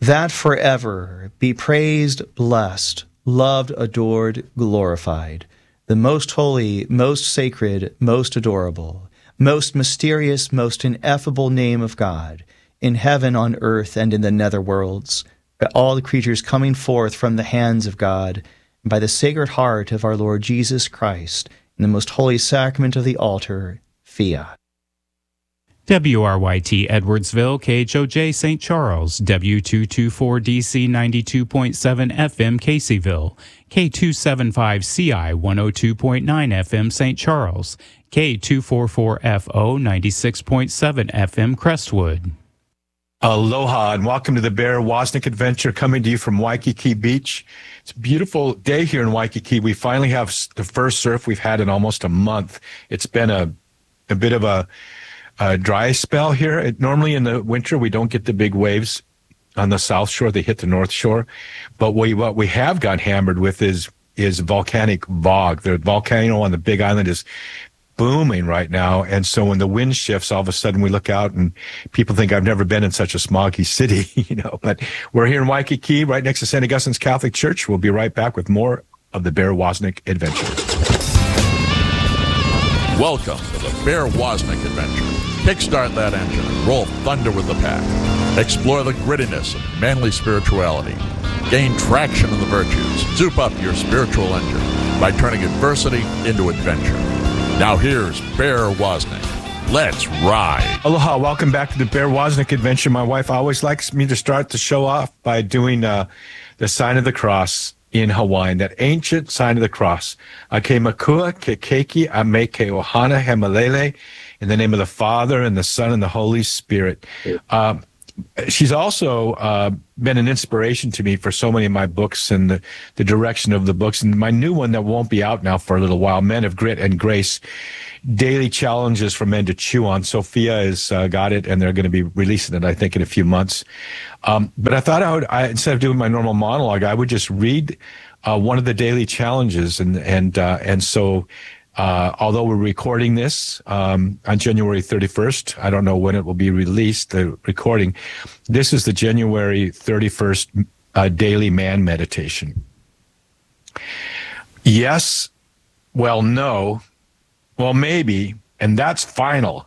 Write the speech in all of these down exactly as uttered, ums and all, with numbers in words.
that forever be praised, blessed, loved, adored, glorified, the most holy, most sacred, most adorable, most mysterious, most ineffable name of God, in heaven, on earth, and in the netherworlds, by all the creatures coming forth from the hands of God, and by the Sacred Heart of our Lord Jesus Christ, in the most holy sacrament of the altar, fiat. W R Y T Edwardsville, K H O J Saint Charles, W two twenty-four D C ninety-two point seven F M Caseyville, K two seventy-five C I one oh two point nine F M Saint Charles, K two forty-four F O ninety-six point seven F M Crestwood. Aloha and welcome to the Bear Wozniak Adventure, coming to you from Waikiki Beach. It's a beautiful day here in Waikiki. We finally have the first surf we've had in almost a month. It's been a, a bit of a Uh, dry spell here. It, normally in the winter, we don't get the big waves on the south shore. They hit the north shore. But we, what we have got hammered with is is volcanic fog. The volcano on the Big Island is booming right now. And so when the wind shifts, all of a sudden we look out and people think I've never been in such a smoggy city, you know. But we're here in Waikiki, right next to Saint Augustine's Catholic Church. We'll be right back with more of the Bear Wozniak Adventure. Welcome to the Bear Wozniak Adventure. Kickstart that engine and roll thunder with the pack. Explore the grittiness of manly spirituality. Gain traction in the virtues. Soup up your spiritual engine by turning adversity into adventure. Now here's Bear Wozniak. Let's ride. Aloha, welcome back to the Bear Wozniak Adventure. My wife always likes me to start the show off by doing uh, the sign of the cross in Hawaiian, that ancient sign of the cross. Ake makua ke keiki a me ke ohana he malele. In the name of the Father, and the Son, and the Holy Spirit. Um, she's also uh, been an inspiration to me for so many of my books and the, the direction of the books. And my new one that won't be out now for a little while, Men of Grit and Grace, Daily Challenges for Men to Chew On. Sophia has uh, got it, and they're going to be releasing it, I think, in a few months. Um, but I thought I would, I, instead of doing my normal monologue, I would just read uh, one of the daily challenges. And, and, uh, and so... Uh, although we're recording this um, on January thirty-first, I don't know when it will be released, the recording. This is the January thirty-first uh, daily man meditation. Yes, well, no, well, maybe, and that's final.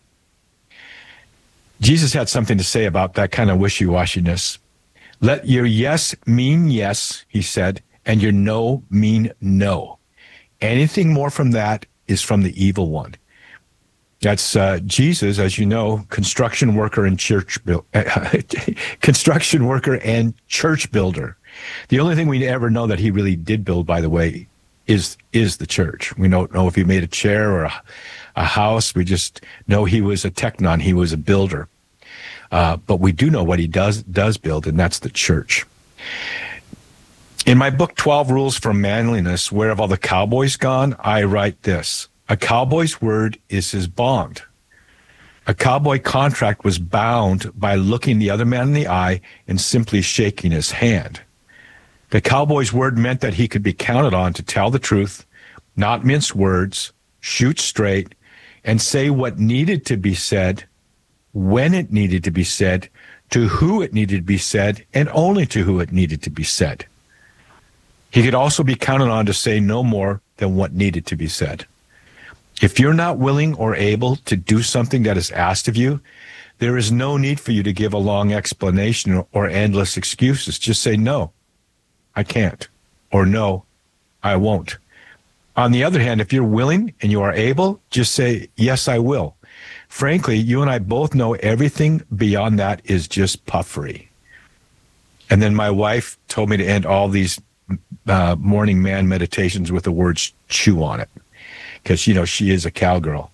Jesus had something to say about that kind of wishy-washiness. Let your yes mean yes, he said, and your no mean no. Anything more from that is from the evil one. That's uh, Jesus, as you know, construction worker and church build, construction worker and church builder. The only thing we ever know that he really did build, by the way, is is the church. We don't know if he made a chair or a, a house. We just know he was a teknon. He was a builder. Uh, but we do know what he does does build, and that's the church. In my book, twelve Rules for Manliness, Where Have All the Cowboys Gone? I write this. A cowboy's word is his bond. A cowboy contract was bound by looking the other man in the eye and simply shaking his hand. The cowboy's word meant that he could be counted on to tell the truth, not mince words, shoot straight, and say what needed to be said, when it needed to be said, to who it needed to be said, and only to who it needed to be said. He could also be counted on to say no more than what needed to be said. If you're not willing or able to do something that is asked of you, there is no need for you to give a long explanation or endless excuses. Just say, no, I can't, or no, I won't. On the other hand, if you're willing and you are able, just say, yes, I will. Frankly, you and I both know everything beyond that is just puffery. And then my wife told me to end all these Uh, morning man meditations with the words chew on it, because, you know, she is a cowgirl.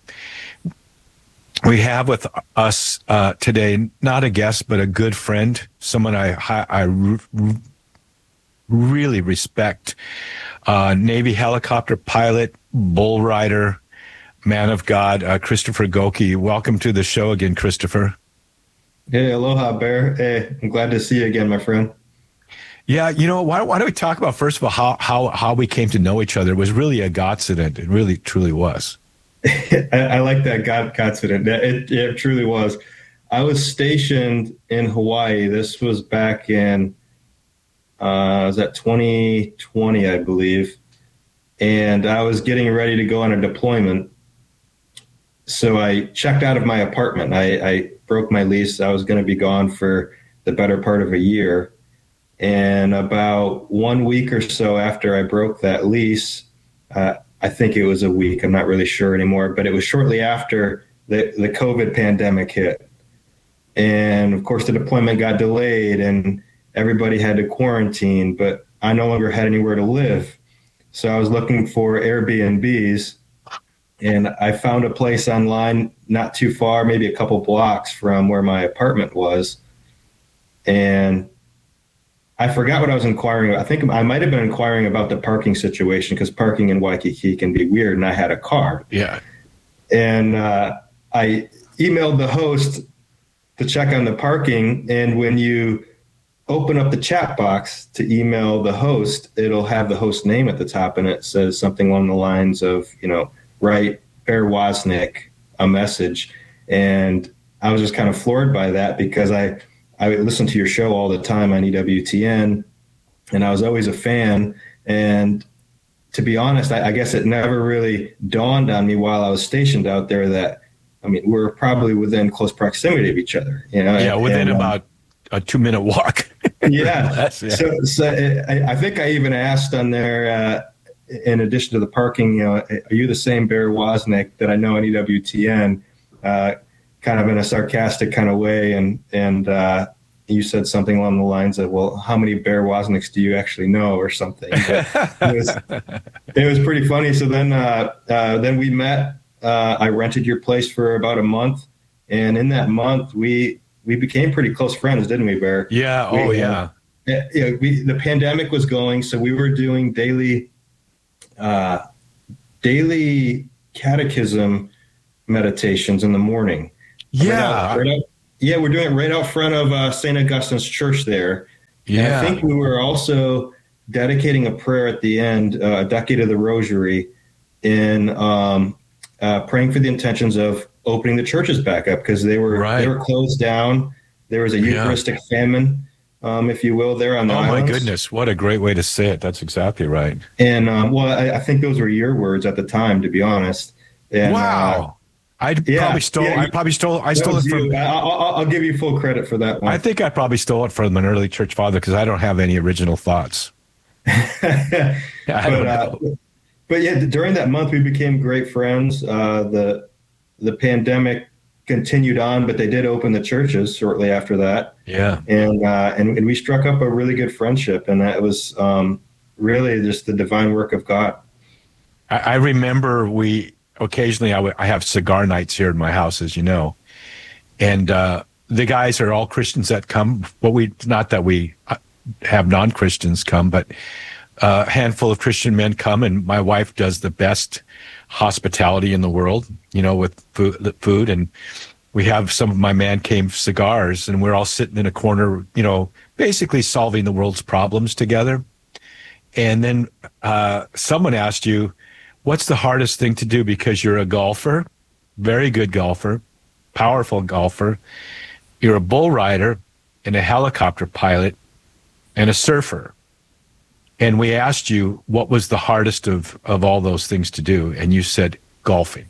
We have with us uh, today, not a guest, but a good friend, someone I, I r- really respect, uh, Navy helicopter pilot, bull rider, man of God, uh, Christopher Goki. Welcome to the show again, Christopher. Hey, aloha, Bear. Hey, I'm glad to see you again, my friend. Yeah, you know, why, why don't we talk about, first of all, how, how, how we came to know each other? It was really a godsident. It really, truly was. I, I like that God godsident. It, it truly was. I was stationed in Hawaii. This was back in, uh, was that twenty twenty, I believe. And I was getting ready to go on a deployment. So I checked out of my apartment. I, I broke my lease. I was going to be gone for the better part of a year. And about one week or so after I broke that lease, uh, I think it was a week, I'm not really sure anymore, but it was shortly after the, the COVID pandemic hit. And of course, the deployment got delayed and everybody had to quarantine, but I no longer had anywhere to live. So I was looking for Airbnbs, and I found a place online not too far, maybe a couple blocks from where my apartment was. And I forgot what I was inquiring about. I think I might have been inquiring about the parking situation, because parking in Waikiki can be weird, and I had a car. Yeah. And uh, I emailed the host to check on the parking, and when you open up the chat box to email the host, it'll have the host name at the top, and it says something along the lines of, you know, write Bear Wozniak a message. And I was just kind of floored by that, because I, I would listen to your show all the time on E W T N, and I was always a fan. And to be honest, I, I guess it never really dawned on me while I was stationed out there that, I mean, we're probably within close proximity of each other. You know, Yeah, within and, um, about a two-minute walk. Yeah. Less, yeah. So, so I, I think I even asked on there, uh, in addition to the parking, you know, are you the same Bear Wozniak that I know on E W T N? Uh, kind of in a sarcastic kind of way. And, and, uh, you said something along the lines of, well, how many Bear Wozniaks do you actually know, or something? But it was, it was pretty funny. So then, uh, uh, then we met, uh, I rented your place for about a month. And in that month, we, we became pretty close friends, didn't we, Bear? Yeah. Oh, we, yeah. Uh, yeah. We, the pandemic was going, so we were doing daily, uh, daily catechism meditations in the morning. Yeah. Right out, right out, yeah, we're doing it right out front of uh, Saint Augustine's Church there. Yeah. And I think we were also dedicating a prayer at the end, uh, a decade of the Rosary, in um, uh, praying for the intentions of opening the churches back up, because they were Right. they were closed down. There was a Yeah. Eucharistic famine, um, if you will, there on the Oh, islands. my goodness. What a great way to say it. That's exactly right. And um, well, I, I think those were your words at the time, to be honest. And, Wow. I yeah, probably stole. yeah, I probably stole. I uh, stole that it was from. you. I, I'll, I'll give you full credit for that one. I think I probably stole it from an early church father, because I don't have any original thoughts. I but, don't uh, know. but yeah, during that month we became great friends. Uh, the the pandemic continued on, but they did open the churches shortly after that. Yeah. And uh, and, and we struck up a really good friendship, and that was um, really just the divine work of God. I, I remember we occasionally I, w- I have cigar nights here in my house, as you know, and uh, the guys are all Christians that come. Well, we not that we uh, have non-Christians come, but uh, a handful of Christian men come, and my wife does the best hospitality in the world, you know, with food, food and we have some of my man cave cigars, and we're all sitting in a corner, you know, basically solving the world's problems together. And then uh, someone asked you, what's the hardest thing to do? Because you're a golfer, very good golfer, powerful golfer. You're a bull rider and a helicopter pilot and a surfer. And we asked you, what was the hardest of, of all those things to do? And you said, golfing.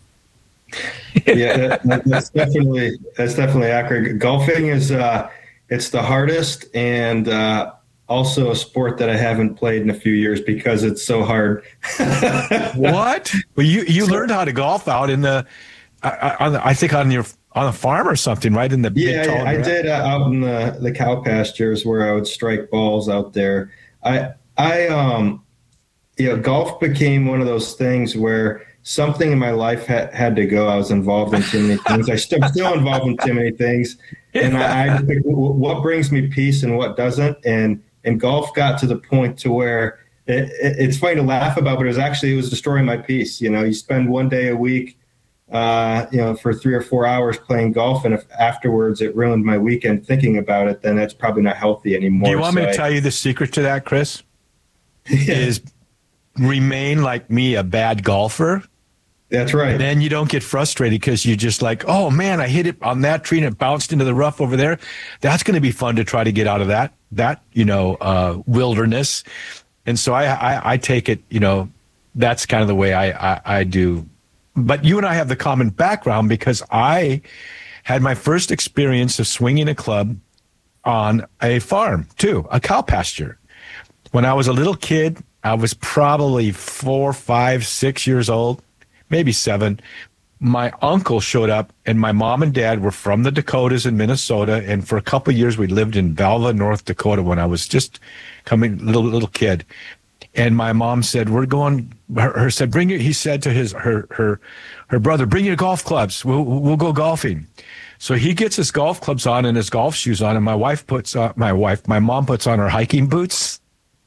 Yeah, that, that's definitely that's definitely accurate. Golfing is uh, it's the hardest, and uh, also a sport that I haven't played in a few years because it's so hard. What? Well, you you so, learned how to golf out in the, uh, on the, I think on your on a farm or something, right? In the yeah, big, tall I, I did uh, out in the the cow pastures where I would strike balls out there. I I um, you know, golf became one of those things where something in my life had, had to go. I was involved in too many things. I still still involved in too many things, and I, I think what brings me peace and what doesn't. And and golf got to the point to where it, it, it's funny to laugh about, but it was actually it was destroying my peace. You know, you spend one day a week, uh, you know, for three or four hours playing golf, and if afterwards it ruined my weekend thinking about it, then that's probably not healthy anymore. Do you want so me to I, tell you the secret to that, Chris? yeah. Is remain like me, a bad golfer, That's right. And then you don't get frustrated because you're just like, oh man, I hit it on that tree and it bounced into the rough over there. That's going to be fun to try to get out of that, that, you know, uh, wilderness. And so I, I, I take it, you know, that's kind of the way I, I, I do. But you and I have the common background because I had my first experience of swinging a club on a farm too, a cow pasture. When I was a little kid, I was probably four, five, six years old. Maybe seven. My uncle showed up, and my mom and dad were from the Dakotas in Minnesota. And for a couple of years, we lived in Valva, North Dakota when I was just coming, little little kid. And my mom said, "We're going." Her, her said, "Bring your." He said to his her her her brother, "Bring your golf clubs. We'll we'll go golfing." So he gets his golf clubs on and his golf shoes on, and my wife puts on my wife, my mom puts on her hiking boots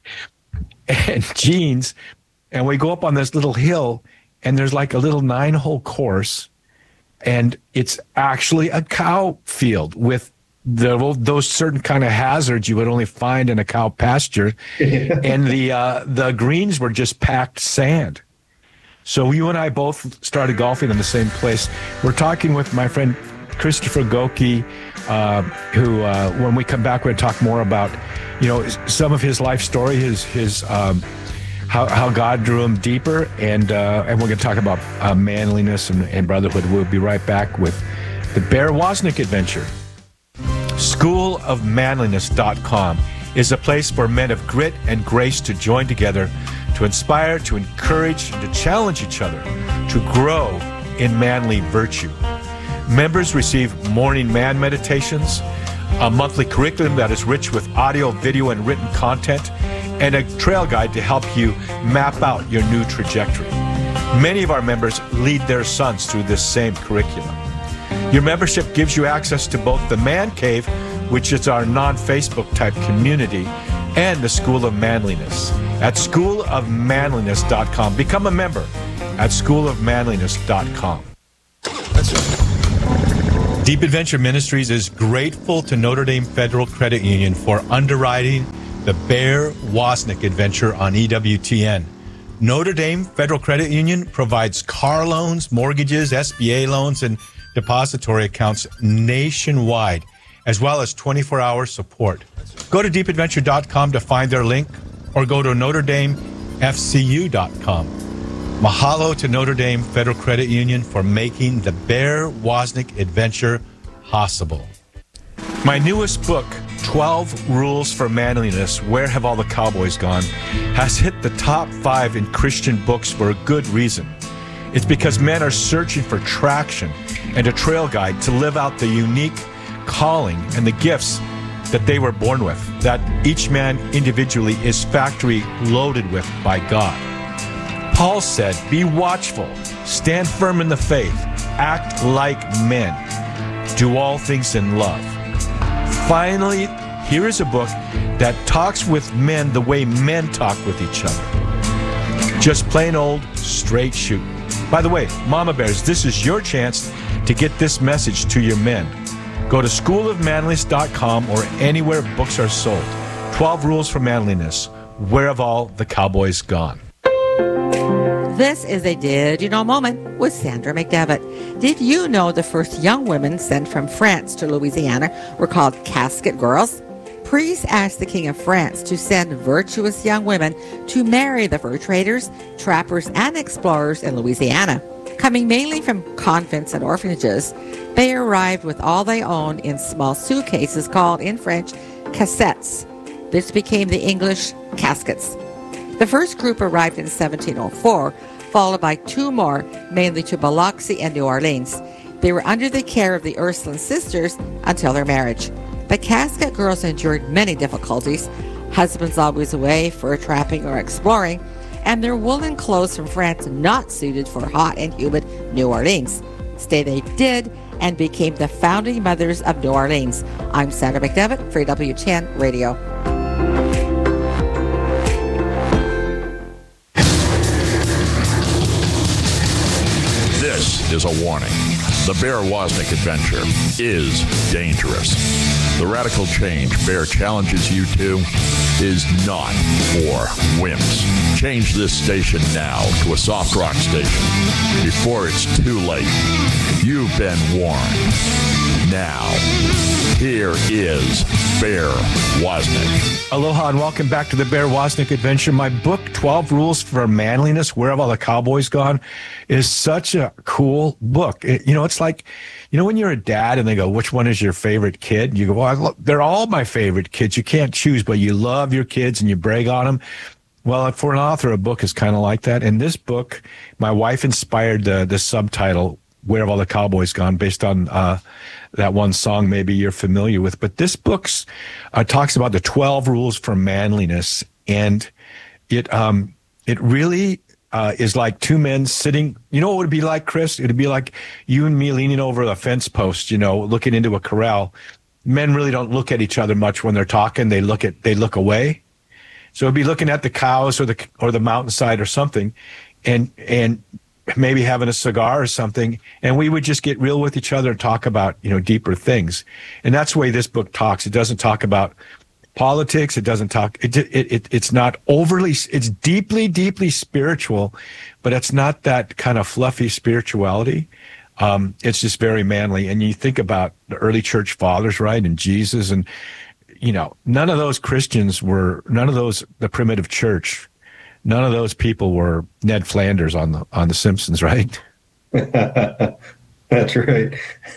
and jeans, and we go up on this little hill. And there's like a little nine-hole course, and it's actually a cow field with the, those certain kind of hazards you would only find in a cow pasture. And the uh, the greens were just packed sand. So you and I both started golfing in the same place. We're talking with my friend Christopher Goki, uh, who uh, when we come back, we're going to talk more about, you know, some of his life story, his his. Um, How, how God drew him deeper, and uh, and we're going to talk about uh, manliness and, and brotherhood. We'll be right back with the Bear Wozniak adventure. school of manliness dot com is a place for men of grit and grace to join together, to inspire, to encourage, and to challenge each other to grow in manly virtue. Members receive morning man meditations, a monthly curriculum that is rich with audio, video, and written content, and a trail guide to help you map out your new trajectory. Many of our members lead their sons through this same curriculum. Your membership gives you access to both the Man Cave, which is our non-Facebook type community, and the School of Manliness at school of manliness dot com. Become a member at school of manliness dot com. That's it. Deep Adventure Ministries is grateful to Notre Dame Federal Credit Union for underwriting the Bear Wozniak adventure on E W T N. Notre Dame Federal Credit Union provides car loans, mortgages, S B A loans, and depository accounts nationwide, as well as twenty-four hour support. Go to deep adventure dot com to find their link, or go to notre dame f c u dot com. Mahalo to Notre Dame Federal Credit Union for making the Bear Wozniak adventure possible. My newest book, twelve Rules for Manliness, Where Have All the Cowboys Gone?, has hit the top five in Christian books for a good reason. It's because men are searching for traction and a trail guide to live out the unique calling and the gifts that they were born with, that each man individually is factory loaded with by God. Paul said, "Be watchful, stand firm in the faith, act like men, do all things in love." Finally, here is a book that talks with men the way men talk with each other. Just plain old straight shooting. By the way, Mama Bears, this is your chance to get this message to your men. Go to school of manliness dot com or anywhere books are sold. twelve Rules for Manliness. Where have all the cowboys gone? This is a Did You Know moment with Sandra McDevitt. Did you know the first young women sent from France to Louisiana were called casket girls? Priests asked the King of France to send virtuous young women to marry the fur traders, trappers, and explorers in Louisiana. Coming mainly from convents and orphanages, they arrived with all they owned in small suitcases called in French cassettes. This became the English caskets. The first group arrived in seventeen oh four, followed by two more, mainly to Biloxi and New Orleans. They were under the care of the Ursuline sisters until their marriage. The casket girls endured many difficulties, husbands always away for trapping or exploring, and their woolen clothes from France not suited for hot and humid New Orleans. Stay they did and became the founding mothers of New Orleans. I'm Sandra McDevitt for E W T N Radio. This is a warning. The Bear Wozniak adventure is dangerous. The radical change Bear challenges you to is not for wimps. Change this station now to a soft rock station before it's too late. You've been warned. Now, here is Bear Wozniak. Aloha and welcome back to the Bear Wozniak Adventure. My book, twelve Rules for Manliness, Where Have All the Cowboys Gone, is such a cool book. It, you know, it's like, you know, when you're a dad and they go, which one is your favorite kid? You go, well, I lo- they're all my favorite kids. You can't choose, but you love your kids and you brag on them. Well, for an author, a book is kind of like that. And this book, my wife inspired the, the subtitle, Where Have All the Cowboys Gone, based on uh, that one song maybe you're familiar with. But this book uh, talks about the twelve rules for manliness. And it um, it really uh, is like two men sitting. You know what it would be like, Chris? It would be like you and me leaning over a fence post, you know, looking into a corral. Men really don't look at each other much when they're talking. They look at they look away. So it'd be looking at the cows or the or the mountainside or something, and and maybe having a cigar or something, and we would just get real with each other and talk about, you know, deeper things. And that's the way this book talks. It doesn't talk about politics. It doesn't talk. It it, it it's not overly. It's deeply deeply spiritual, but it's not that kind of fluffy spirituality. Um, it's just very manly. And you think about the early church fathers, right, and Jesus, and you know, none of those Christians were, none of those, the primitive church, none of those people were Ned Flanders on the on the Simpsons, right? That's right.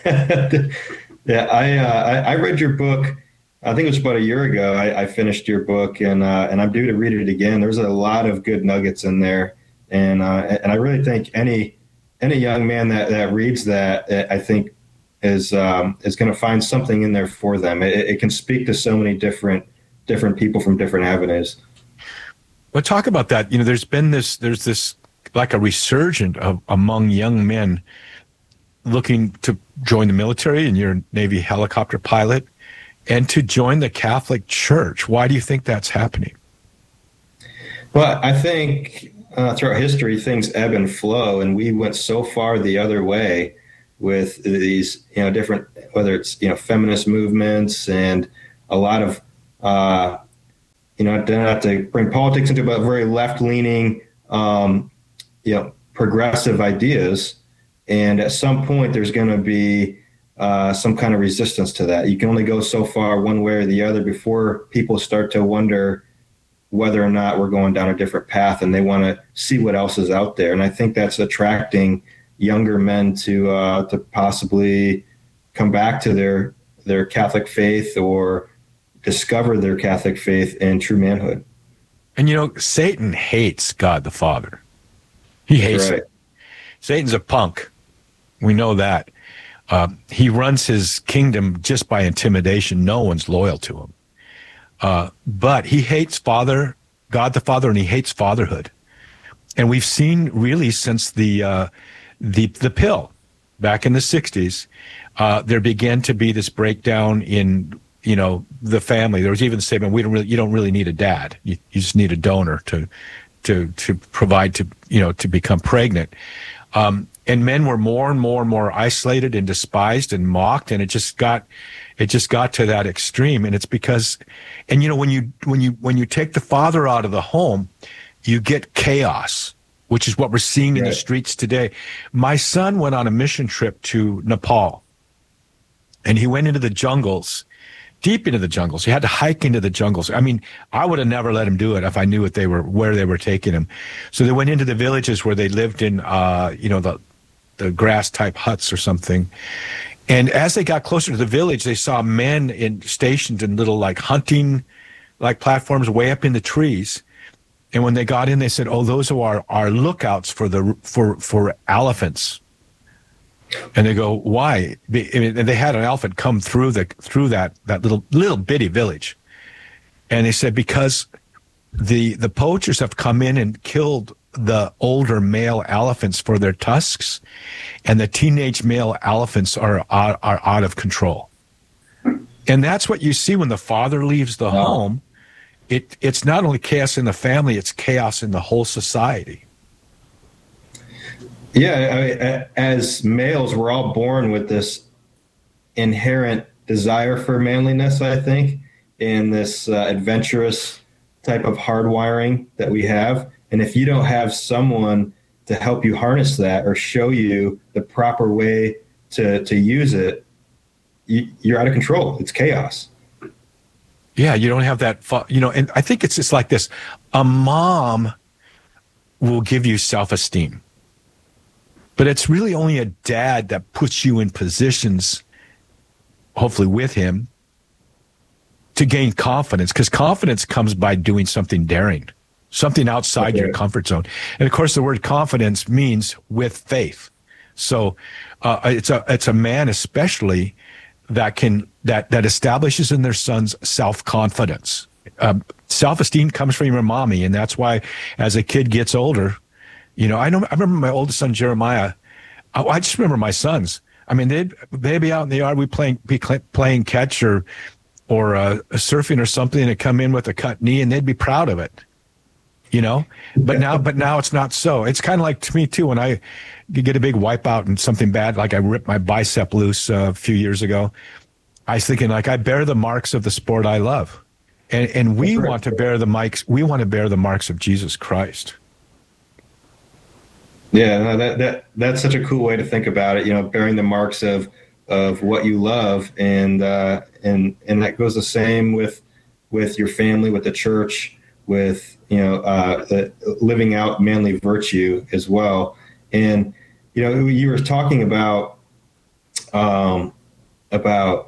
yeah, I, uh, I I read your book. I think it was about a year ago. I, I finished your book, and uh, and I'm due to read it again. There's a lot of good nuggets in there, and uh, and I really think any any young man that, that reads that, I think, is um, is going to find something in there for them. It, it can speak to so many different different people from different avenues. Well, talk about that. You know, there's been this, there's this like a resurgent of among young men looking to join the military, and you're a Navy helicopter pilot, and to join the Catholic Church. Why do you think that's happening? Well, I think uh, throughout history, things ebb and flow, and we went so far the other way with these, you know, different, whether it's, you know, feminist movements and a lot of, uh, you know, not to bring politics into it, but very left-leaning, um, you know, progressive ideas. And at some point, there's going to be uh, some kind of resistance to that. You can only go so far one way or the other before people start to wonder whether or not we're going down a different path, and they want to see what else is out there. And I think that's attracting younger men to uh, to possibly come back to their their Catholic faith or discover their Catholic faith in true manhood. And you know, Satan hates God the Father. He hates right. it. Satan's a punk. We know that. Uh, he runs his kingdom just by intimidation. No one's loyal to him. Uh, but he hates Father, God the Father, and he hates fatherhood. And we've seen really since the uh, the the pill back in the sixties, uh, there began to be this breakdown in, you know, the family. There was even a statement, we don't really, you don't really need a dad. You, you just need a donor to, to, to provide to, you know, to become pregnant. Um, and men were more and more and more isolated and despised and mocked. And it just got, it just got to that extreme. And it's because, and you know, when you, when you, when you take the father out of the home, you get chaos, which is what we're seeing in right. the streets today. My son went on a mission trip to Nepal, and he went into the jungles, deep into the jungles. He had to hike into the jungles. I mean, I would have never let him do it if I knew what they were, where they were taking him. So they went into the villages where they lived in, uh, you know, the, the grass type huts or something. And as they got closer to the village, they saw men in stationed in little like hunting, like platforms way up in the trees. And when they got in, they said, "Oh, those are our, our lookouts for the for for elephants." And they go, "Why?" I mean, they had an elephant come through the through that that little little bitty village, and they said because the the poachers have come in and killed the older male elephants for their tusks, and the teenage male elephants are are, are out of control. And that's what you see when the father leaves the wow. home. It it's not only chaos in the family; it's chaos in the whole society. Yeah, I mean, as males, we're all born with this inherent desire for manliness, I think, in this uh, adventurous type of hardwiring that we have. And if you don't have someone to help you harness that or show you the proper way to, to use it, you, you're out of control. It's chaos. Yeah, you don't have that, you know, and I think it's just like this. A mom will give you self-esteem, but it's really only a dad that puts you in positions, hopefully with him, to gain confidence, because confidence comes by doing something daring, something outside okay. your comfort zone. And of course, the word confidence means with faith. So uh, it's a it's a man especially that can that that establishes in their sons self-confidence. Um, self-esteem comes from your mommy, and that's why as a kid gets older, you know, I know I remember my oldest son Jeremiah. I, I just remember my sons. I mean, they'd they'd be out in the yard, we playing be playing catch or or uh, surfing or something, and come in with a cut knee, and they'd be proud of it, you know. But now, but now it's not so. It's kind of like to me too when I get a big wipeout and something bad, like I ripped my bicep loose uh, a few years ago. I was thinking, like, I bear the marks of the sport I love, and and we want to bear the marks. We want to bear the marks of Jesus Christ. Yeah, no, that that that's such a cool way to think about it. You know, bearing the marks of of what you love, and uh, and and that goes the same with with your family, with the church, with you know uh, the, living out manly virtue as well. And you know, you were talking about um, about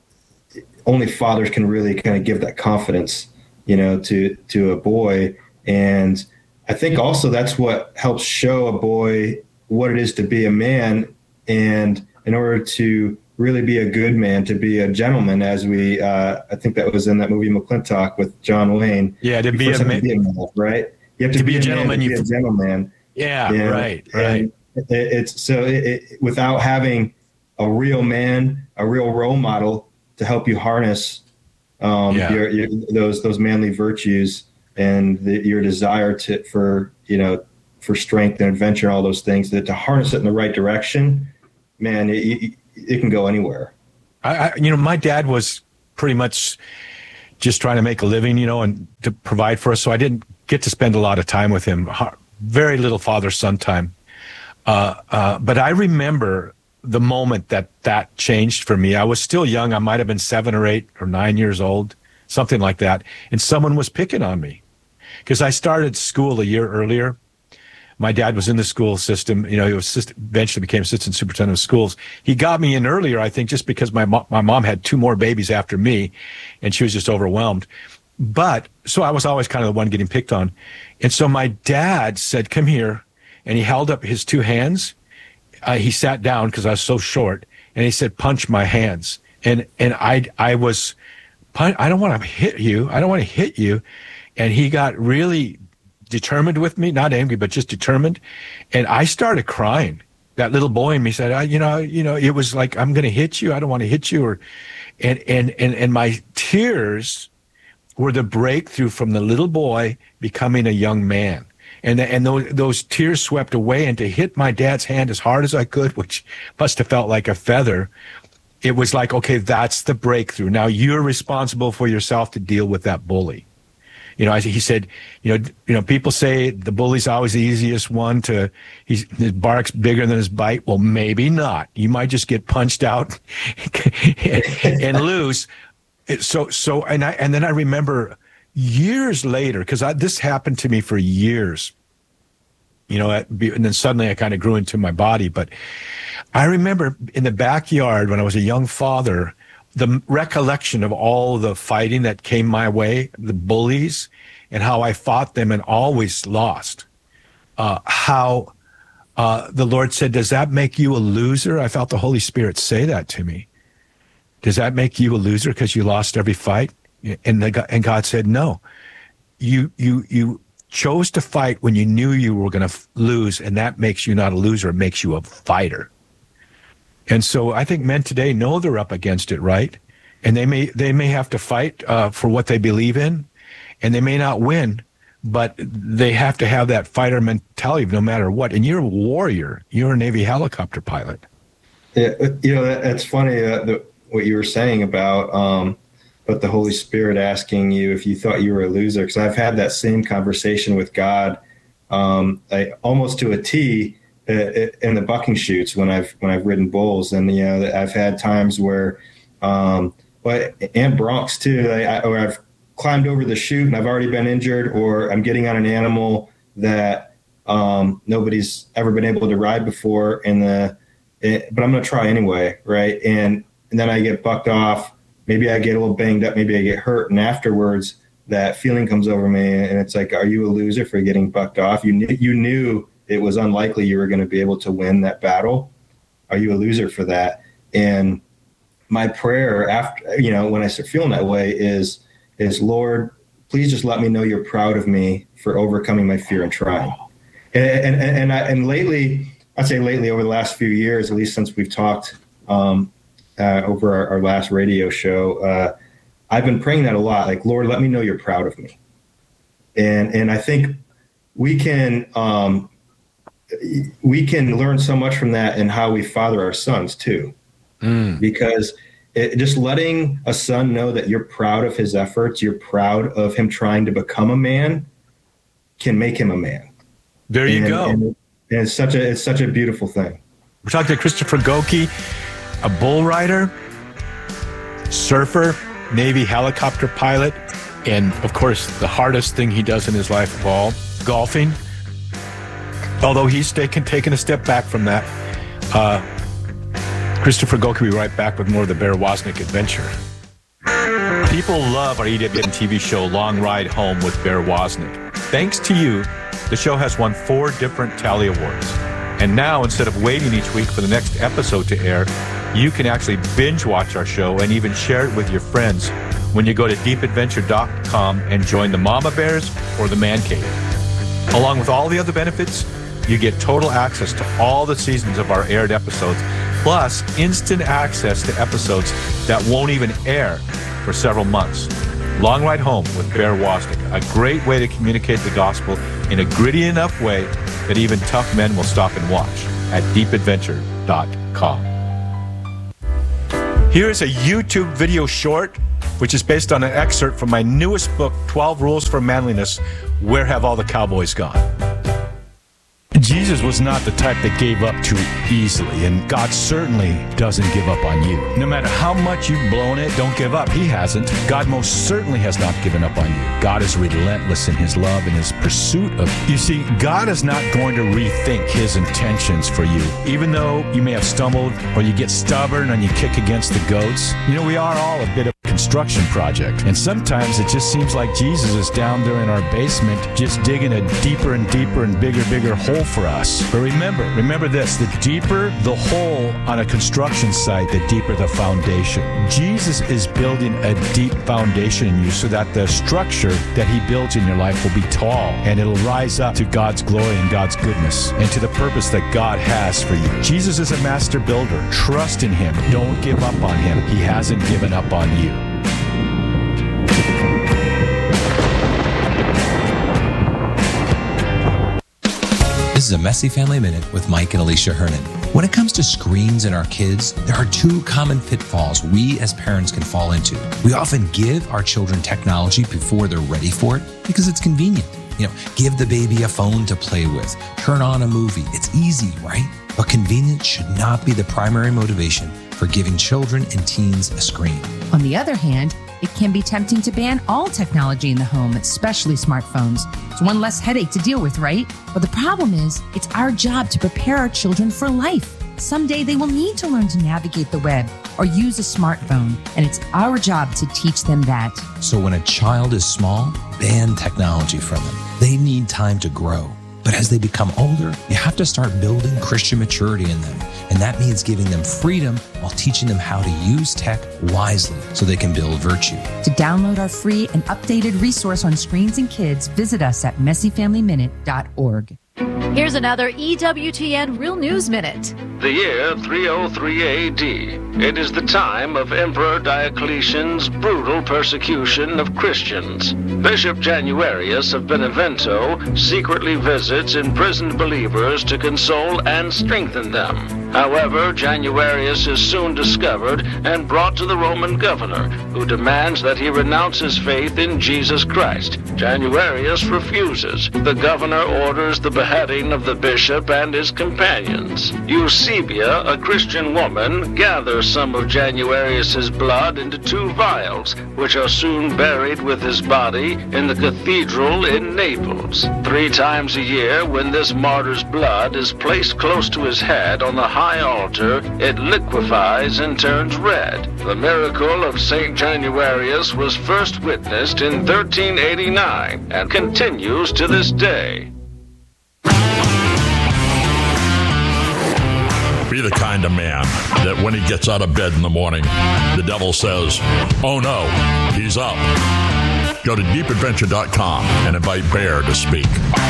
only fathers can really kind of give that confidence, you know, to to a boy. And I think also that's what helps show a boy what it is to be a man. And in order to really be a good man, to be a gentleman, as we, uh, I think that was in that movie McClintock with John Wayne. Yeah, to be a man, be a man, right? You have to, to be, be a a gentleman. Man, to be a gentleman. Yeah, you know? right, right. And it's so it, it, without having a real man, a real role model to help you harness um, yeah. your, your, those those manly virtues and the, your desire to for you know for strength and adventure and all those things, that to harness it in the right direction, man, it, it, it can go anywhere. I, I, you know, my dad was pretty much just trying to make a living, you know, and to provide for us. So I didn't get to spend a lot of time with him. Very little father-son time. Uh, uh, but I remember the moment that that changed for me. I was still young. I might have been seven or eight or nine years old, something like that. And someone was picking on me because I started school a year earlier. My dad was in the school system. You know, he was assist- eventually became assistant superintendent of schools. He got me in earlier, I think, just because my mo- my mom had two more babies after me, and she was just overwhelmed. But so I was always kind of the one getting picked on. And so my dad said, "Come here," and he held up his two hands. Uh, he sat down because I was so short, and he said, "Punch my hands." And and I I was, I don't want to hit you. I don't want to hit you. And he got really determined with me, not angry, but just determined. And I started crying. That little boy in me said, I, you know, you know, it was like, I'm going to hit you. I don't want to hit you. Or, and, and, and, and my tears were the breakthrough from the little boy becoming a young man. And, and those, those tears swept away, and to hit my dad's hand as hard as I could, which must have felt like a feather. It was like, okay, that's the breakthrough. Now you're responsible for yourself to deal with that bully. You know, he said, you know, you know, people say the bully's always the easiest one to, he's, his bark's bigger than his bite. Well, maybe not. You might just get punched out and, and lose. So, so, and I, and then I remember years later, because this happened to me for years, you know, and then suddenly I kind of grew into my body. But I remember in the backyard when I was a young father, the recollection of all the fighting that came my way, the bullies, and how I fought them and always lost. Uh, how uh, the Lord said, "Does that make you a loser?" I felt the Holy Spirit say that to me. Does that make you a loser because you lost every fight? And the, and God said, "No. You you you chose to fight when you knew you were going to f- lose, and that makes you not a loser. It makes you a fighter." And so I think men today know they're up against it, right? And they may they may have to fight uh, for what they believe in, and they may not win, but they have to have that fighter mentality no matter what. And you're a warrior. You're a Navy helicopter pilot. Yeah, you know, that's funny. Uh, the, what you were saying about, um, but the Holy Spirit asking you if you thought you were a loser. Because I've had that same conversation with God, um, I, almost to a T uh, in the bucking chutes when I've when I've ridden bulls, and you know I've had times where, um, but and broncs too, I, I, or I've climbed over the chute and I've already been injured, or I'm getting on an animal that um, nobody's ever been able to ride before, and the it, but I'm going to try anyway, right? And and then I get bucked off. Maybe I get a little banged up. Maybe I get hurt, and afterwards, that feeling comes over me, and it's like, "Are you a loser for getting bucked off? You knew you knew it was unlikely you were going to be able to win that battle. Are you a loser for that?" And my prayer after, you know, when I start feeling that way, is is Lord, please just let me know you're proud of me for overcoming my fear and trying. And and and, I, and lately, I'd say lately over the last few years, at least since we've talked um, uh, over our, our last radio show, uh, I've been praying that a lot. Like, Lord, let me know you're proud of me. And and I think we can um, we can learn so much from that in how we father our sons too, mm. because it, just letting a son know that you're proud of his efforts, you're proud of him trying to become a man, can make him a man. There you and, go. And, and it's such a it's such a beautiful thing. We're talking to Christopher Goke, a bull rider, surfer, Navy helicopter pilot, and of course the hardest thing he does in his life of all, golfing. Although he's taken taken a step back from that. Uh, Christopher Goke will be right back with more of the Bear Wozniak adventure. People love our E W N T V show Long Ride Home with Bear Wozniak. Thanks to you, the show has won four different Tally Awards. And now, instead of waiting each week for the next episode to air, you can actually binge watch our show and even share it with your friends when you go to deep adventure dot com and join the Mama Bears or the Man Cave. Along with all the other benefits, you get total access to all the seasons of our aired episodes, plus instant access to episodes that won't even air for several months. Long Ride Home with Bear Wozniak, a great way to communicate the gospel in a gritty enough way that even tough men will stop and watch at deep adventure dot com. Here's a YouTube video short, which is based on an excerpt from my newest book, twelve Rules for Manliness, Where Have All the Cowboys Gone? Jesus was not the type that gave up too easily, and God certainly doesn't give up on you. No matter how much you've blown it, don't give up. He hasn't. God most certainly has not given up on you. God is relentless in his love and his pursuit of you. You see, God is not going to rethink his intentions for you. Even though you may have stumbled or you get stubborn and you kick against the goats, you know, we are all a bit of a construction project. And sometimes it just seems like Jesus is down there in our basement just digging a deeper and deeper and bigger, bigger hole for us. But remember, remember this, the deeper the hole on a construction site, the deeper the foundation. Jesus is building a deep foundation in you so that the structure that he builds in your life will be tall and it'll rise up to God's glory and God's goodness and to the purpose that God has for you. Jesus is a master builder. Trust in him. Don't give up on him. He hasn't given up on you. This is a Messy Family Minute with Mike and Alicia Hernan. When it comes to screens and our kids, there are two common pitfalls we as parents can fall into. We often give our children technology before they're ready for it because it's convenient. You know, give the baby a phone to play with, turn on a movie. It's easy, right? But convenience should not be the primary motivation for giving children and teens a screen. On the other hand, it can be tempting to ban all technology in the home, especially smartphones. It's one less headache to deal with, right? But the problem is, it's our job to prepare our children for life. Someday they will need to learn to navigate the web or use a smartphone, and it's our job to teach them that. So when a child is small, ban technology from them. They need time to grow. But as they become older, you have to start building Christian maturity in them. And that means giving them freedom while teaching them how to use tech wisely so they can build virtue. To download our free and updated resource on screens and kids, visit us at messy family minute dot org. Here's another E W T N Real News Minute. The year three oh three A D. It is the time of Emperor Diocletian's brutal persecution of Christians. Bishop Januarius of Benevento secretly visits imprisoned believers to console and strengthen them. However, Januarius is soon discovered and brought to the Roman governor, who demands that he renounce his faith in Jesus Christ. Januarius refuses. The governor orders the beheading of the bishop and his companions. Eusebia, a Christian woman, gathers some of Januarius's blood into two vials, which are soon buried with his body in the cathedral in Naples. Three times a year, when this martyr's blood is placed close to his head on the high altar, it liquefies and turns red. The miracle of Saint Januarius was first witnessed in thirteen eighty-nine and continues to this day. Be the kind of man that when he gets out of bed in the morning, the devil says, "Oh no, he's up." Go to deep adventure dot com and invite Bear to speak.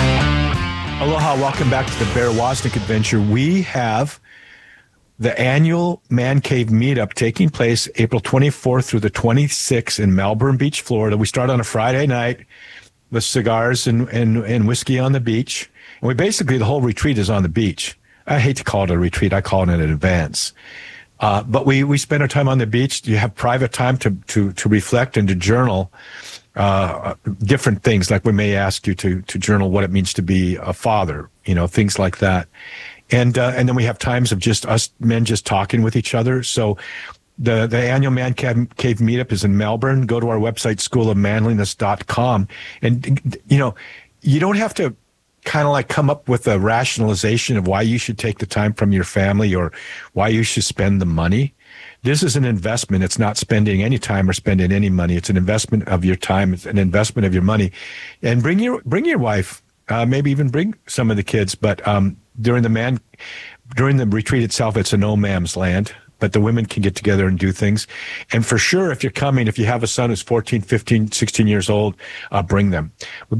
Aloha, welcome back to the Bear Wozniak Adventure. We have the annual Man Cave Meetup taking place April twenty-fourth through the twenty-sixth in Melbourne Beach, Florida. We start on a Friday night with cigars and, and, and whiskey on the beach. And we basically, the whole retreat is on the beach. I hate to call it a retreat. I call it an advance. Uh, but we, we spend our time on the beach. You have private time to, to, to reflect and to journal uh, different things. Like we may ask you to, to journal what it means to be a father, you know, things like that. And, uh, and then we have times of just us men just talking with each other. So the, the annual Man Cave, Cave Meetup is in Melbourne. Go to our website, school of manliness dot com. And, you know, you don't have to kind of like come up with a rationalization of why you should take the time from your family or why you should spend the money. This is an investment. It's not spending any time or spending any money. It's an investment of your time. It's an investment of your money. And bring your, bring your wife, uh, maybe even bring some of the kids. But, um, during the man, during the retreat itself, it's a no man's land, but the women can get together and do things. And for sure, if you're coming, if you have a son who's fourteen, fifteen, sixteen years old, uh, bring them.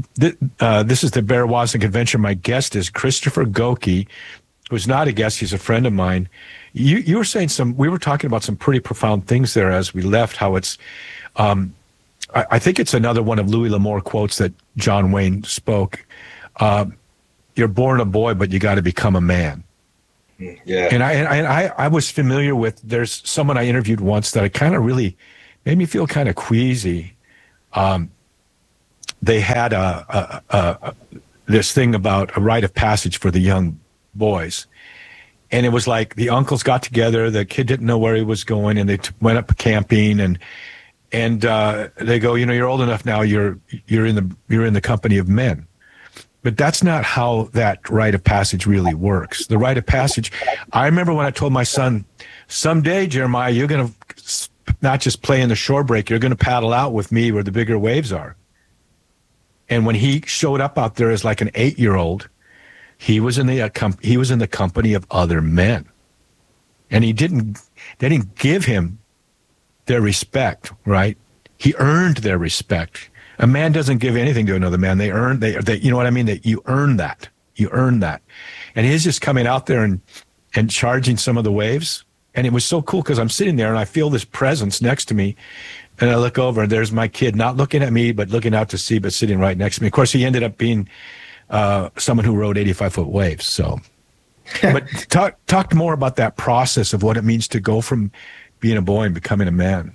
Uh, this is the Bear Wozniak Adventure. My guest is Christopher Goke, who's not a guest. He's a friend of mine. You, you were saying some, we were talking about some pretty profound things there as we left, how it's, um, I, I think it's another one of Louis L'Amour quotes that John Wayne spoke. Uh, you're born a boy, but you got to become a man. Yeah. And I, and I, I was familiar with, there's someone I interviewed once that I kind of really made me feel kind of queasy. Um, they had a, a, a, a, this thing about a rite of passage for the young boys. And it was like the uncles got together, the kid didn't know where he was going, and they t- went up camping, and, and, uh, they go, you know, you're old enough now, you're, you're in the, you're in the company of men. But that's not how that rite of passage really works. The rite of passage, I remember when I told my son, someday, Jeremiah, you're going to not just play in the shore break, you're going to paddle out with me where the bigger waves are. And when he showed up out there as like an eight-year-old, he was in the uh, com- he was in the company of other men. And he didn't, they didn't give him their respect, right? He earned their respect. A man doesn't give anything to another man. They earn, they, they, you know what I mean? That you earn that. You earn that. And he's just coming out there and, and charging some of the waves. And it was so cool because I'm sitting there and I feel this presence next to me. And I look over and there's my kid, not looking at me, but looking out to sea, but sitting right next to me. Of course, he ended up being uh, someone who rode eighty-five foot waves. So, but talk, talk more about that process of what it means to go from being a boy and becoming a man.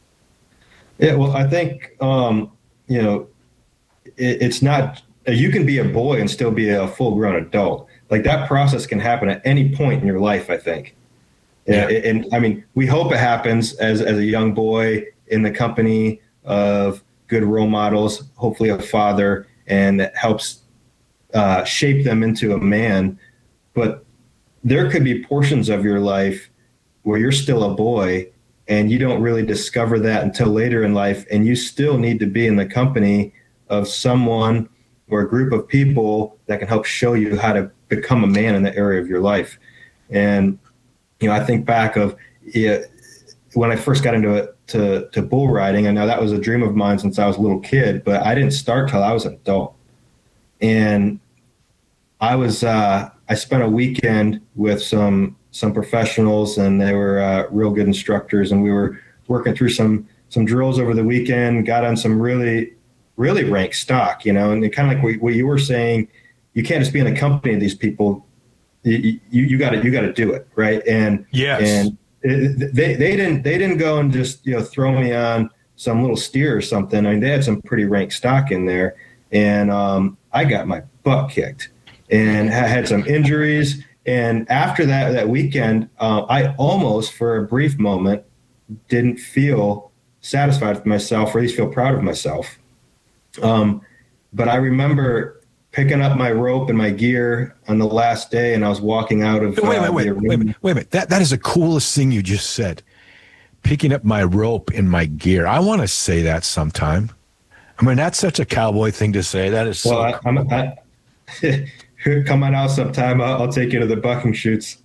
Yeah, well, I think, um, you know, it, it's not, you can be a boy and still be a full grown adult. Like that process can happen at any point in your life, I think. Yeah. And, and I mean, we hope it happens as, as a young boy in the company of good role models, hopefully a father, and that helps uh, shape them into a man. But there could be portions of your life where you're still a boy and you don't really discover that until later in life, and you still need to be in the company of someone or a group of people that can help show you how to become a man in that area of your life. And, you know, I think back of yeah, when I first got into it, to, to bull riding, I know that was a dream of mine since I was a little kid, but I didn't start till I was an adult. And I was, uh, I spent a weekend with some some professionals, and they were uh, real good instructors. And we were working through some some drills over the weekend. Got on some really really ranked stock, you know, and kind of like what, what you were saying. You can't just be in the company of these people. You you got to you got to do it, right? And yes, and it, they they didn't they didn't go and just, you know, throw me on some little steer or something. I mean, they had some pretty ranked stock in there, and um, I got my butt kicked and I had some injuries. And after that that weekend, uh, I almost, for a brief moment, didn't feel satisfied with myself, or at least feel proud of myself. Um, but I remember picking up my rope and my gear on the last day, and I was walking out of. Wait, uh, wait, wait, wait, wait, wait a minute. That that is the coolest thing you just said. Picking up my rope and my gear. I want to say that sometime. I mean, that's such a cowboy thing to say. That is so. Well, I, I'm, I, come on out sometime. I'll, I'll take you to the bucking shoots.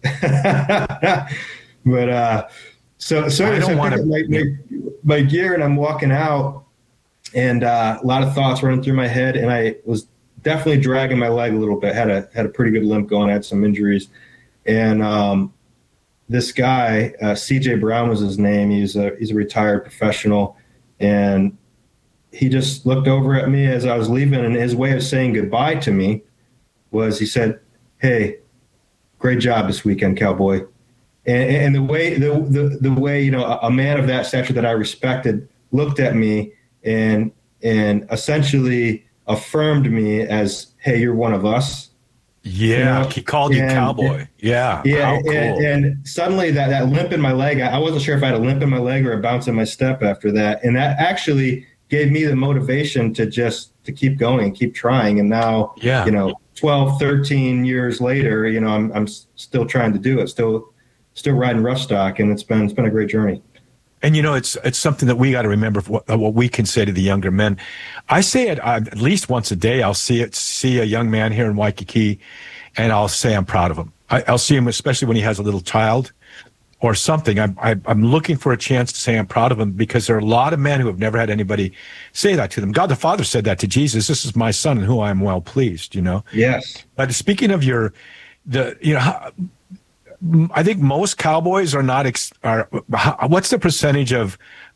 But uh, so so I don't so want to my, my, my gear, and I'm walking out, and uh, a lot of thoughts running through my head, and I was definitely dragging my leg a little bit. Had a had a pretty good limp going. I had some injuries, and um, this guy, uh, C J Brown was his name. He's a he's a retired professional, and he just looked over at me as I was leaving, and his way of saying goodbye to me was, he said, "Hey, great job this weekend, cowboy." And, and the way the, the the way you know a, a man of that stature that I respected looked at me and and essentially affirmed me as, "Hey, you're one of us." Yeah, you know? He called you and, cowboy. Yeah, yeah. How cool. and, and suddenly that that limp in my leg, I wasn't sure if I had a limp in my leg or a bounce in my step after that, and that actually gave me the motivation to just to keep going, keep trying. And now, yeah. you know, twelve, thirteen years later, you know, I'm I'm still trying to do it, still still riding rough stock, and it's been it's been a great journey. And you know, it's it's something that we got to remember. What, what we can say to the younger men, I say it uh, at least once a day. I'll see it, see a young man here in Waikiki, and I'll say I'm proud of him. I, I'll see him, especially when he has a little child or something. I'm I, I'm looking for a chance to say I'm proud of him, because there are a lot of men who have never had anybody say that to them. God the Father said that to Jesus. "This is my son in whom I am well pleased." You know. Yes. But speaking of your, the you know. How, I think most cowboys are not, ex- are, what's the percentage of,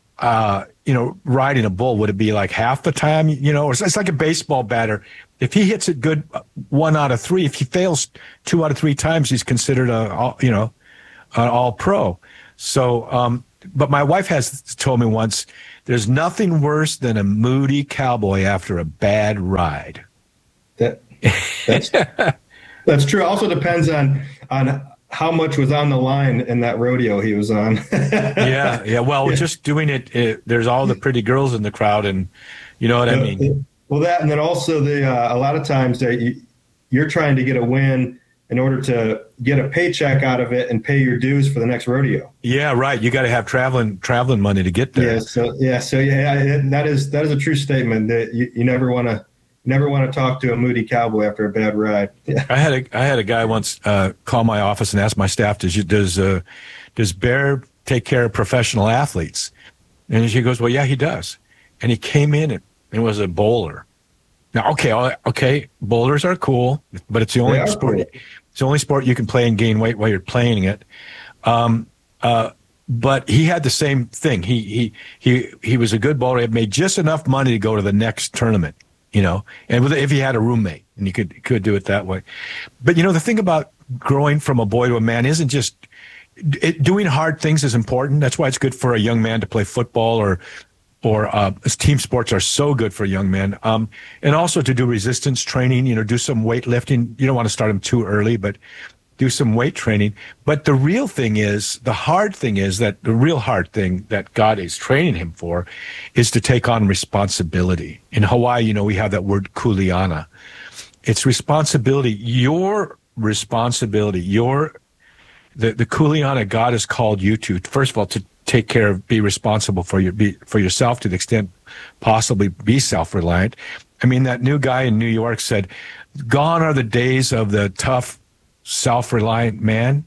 uh, you know, riding a bull? Would it be like half the time, you know, or it's like a baseball batter. If he hits it good one out of three, if he fails two out of three times, he's considered a, you know, an all pro. So, um, but my wife has told me once, there's nothing worse than a moody cowboy after a bad ride. That, that's, that's true. Also depends on, on, how much was on the line in that rodeo he was on. yeah, yeah. Well, yeah. just doing it, it, there's all the pretty girls in the crowd, and you know what I mean? Well, that, and then also the uh, a lot of times that you, you're trying to get a win in order to get a paycheck out of it and pay your dues for the next rodeo. Yeah, right. You got to have traveling traveling money to get there. Yeah, so yeah, so yeah, that is that is a true statement that you, you never want to. Never want to talk to a moody cowboy after a bad ride. Yeah. I had a I had a guy once uh, call my office and ask my staff, "Does you, does uh, does Bear take care of professional athletes?" And she goes, "Well, yeah, he does." And he came in and it was a bowler. Now, okay, okay, bowlers are cool, but it's the only sport. Cool. It's the only sport you can play and gain weight while you're playing it. Um, uh, but he had the same thing. He he he he was a good bowler. He had made just enough money to go to the next tournament. You know, and if he had a roommate, and you could could do it that way. But, you know, the thing about growing from a boy to a man isn't just it, doing hard things is important. That's why it's good for a young man to play football, or or uh, team sports are so good for young men. Um, and also to do resistance training, you know, do some weightlifting. You don't want to start them too early, but do some weight training. But the real thing is, the hard thing is that the real hard thing that God is training him for is to take on responsibility. In Hawaii, you know, we have that word kuleana. It's responsibility. Your responsibility, your, the, the kuleana God has called you to, first of all, to take care of, be responsible for your, be, for yourself to the extent possibly be self-reliant. I mean, that new guy in New York said, "Gone are the days of the tough, self-reliant man,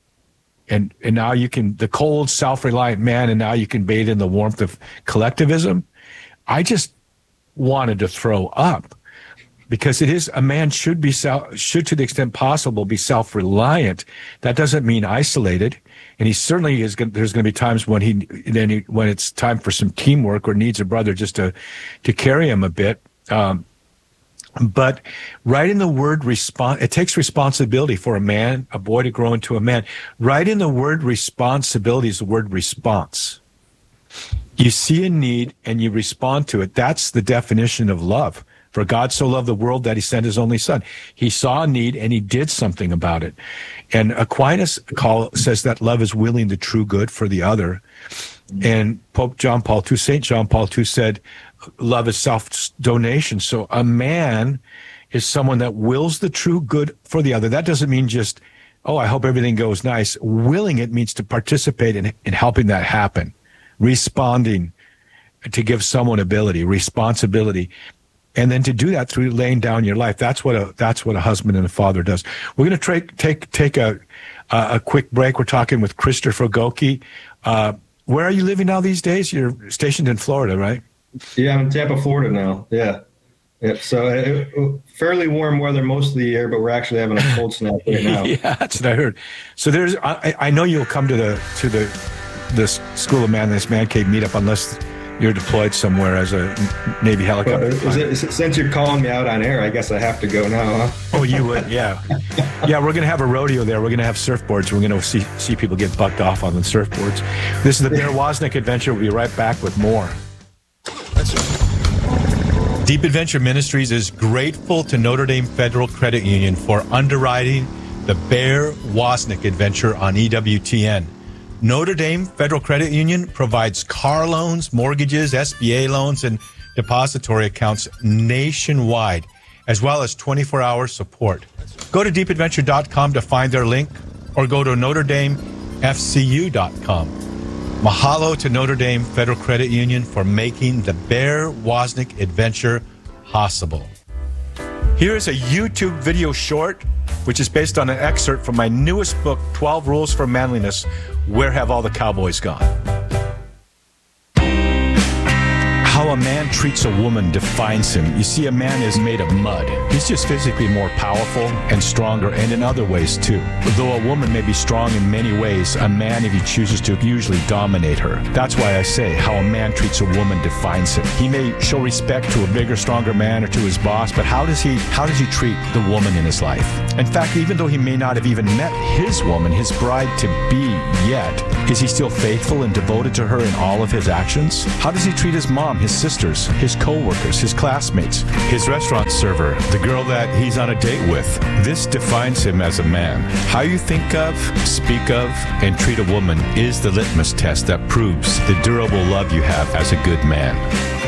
and and now you can the cold self-reliant man, and now you can bathe in the warmth of collectivism." I just wanted to throw up, because it is, a man should be self, should to the extent possible be self-reliant. That doesn't mean isolated. And he certainly is going, there's going to be times when he, then he, when it's time for some teamwork or needs a brother just to, to carry him a bit. Um, But right in the word response, it takes responsibility for a man, a boy to grow into a man. Right in the word responsibility is the word response. You see a need and you respond to it. That's the definition of love. For God so loved the world that he sent his only son. He saw a need and he did something about it. And Aquinas call, says that love is willing the true good for the other. And Pope John Paul the Second, Saint John Paul the Second said, love is self-donation. So a man is someone that wills the true good for the other. That doesn't mean just, oh, I hope everything goes nice. Willing it means to participate in, in helping that happen, responding to give someone ability, responsibility, and then to do that through laying down your life. That's what a that's what a husband and a father does. We're going to tra- take take a, a a quick break. We're talking with Christopher Goki. Uh, where are you living now these days? You're stationed in Florida, right? Yeah, I'm in Tampa, Florida now. Yeah. Yep. So it, it, fairly warm weather most of the year, but we're actually having a cold snap right now. Yeah, that's what I heard. So there's, I, I know you'll come to the to the the School of Manliness Man Cave meetup unless you're deployed somewhere as a Navy helicopter. Well, is it, since you're calling me out on air, I guess I have to go now, huh? Oh, you would, yeah. Yeah, we're going to have a rodeo there. We're going to have surfboards. We're going to see see people get bucked off on the surfboards. This is the Bear Wozniak Adventure. We'll be right back with more. That's right. Deep Adventure Ministries is grateful to Notre Dame Federal Credit Union for underwriting the Bear Wozniak Adventure on E W T N. Notre Dame Federal Credit Union provides car loans, mortgages, S B A loans, and depository accounts nationwide, as well as twenty-four hour support. Go to deep adventure dot com to find their link, or go to notre dame f c u dot com. Mahalo to Notre Dame Federal Credit Union for making the Bear Wozniak Adventure possible. Here is a YouTube video short, which is based on an excerpt from my newest book, twelve Rules for Manliness, Where Have All the Cowboys Gone? How a man treats a woman defines him. You see, a man is made of mud. He's just physically more powerful and stronger, and in other ways too. Though a woman may be strong in many ways, a man, if he chooses to, usually dominate her. That's why I say how a man treats a woman defines him. He may show respect to a bigger, stronger man or to his boss, but how does he how does he treat the woman in his life? In fact, even though he may not have even met his woman, his bride to be yet, is he still faithful and devoted to her in all of his actions? How does he treat his mom, his sisters, his co-workers, his classmates, his restaurant server, the girl that he's on a date with? This defines him as a man. How you think of, speak of, and treat a woman is the litmus test that proves the durable love you have as a good man.